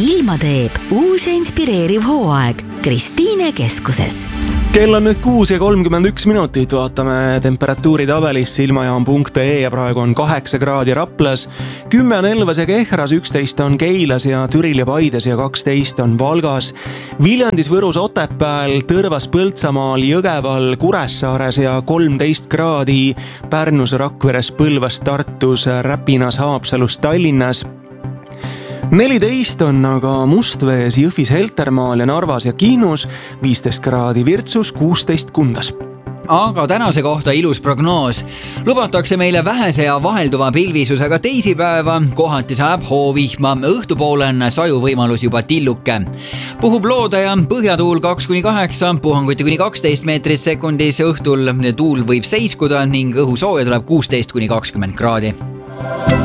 ilma teeb uus ja inspireeriv hooaeg Kristiine keskuses. Kell on nüüd 6:31, vaatame temperatuuri tabelisse ilmajaam.ee ja praegu on 8 kraadi Raplas, 10 on Elvas ja Kehras, 11 on Keilas ja Türil ja Paides ja 12 on Valgas, Viljandis, Võrus, Otepääl, Tõrvas, Põltsamaal, Jõgeval, Kuressaares ja 13 kraadi Pärnus, Rakveres, Põlvas, Tartus, Räpinas, Haapsalus, Tallinnas. 14 on aga Mustvees, Jõhvis, Heltermaal ja Narvas ja Kihnus, 15 kraadi Virtsus, 16 Kundas. Aga tänase kohta ilus prognoos. Lubatakse meile vähese ja vahelduva pilvisusega teisipäeva, kohati sajab hoovihma, õhtupoole on sajuvõimalus juba tilluke. Puhub loodaja, põhjatuul 2-8, puhanguti kuni 12 meetrit sekundis, õhtul tuul võib seiskuda ning õhu sooja tuleb 16-20 kraadi.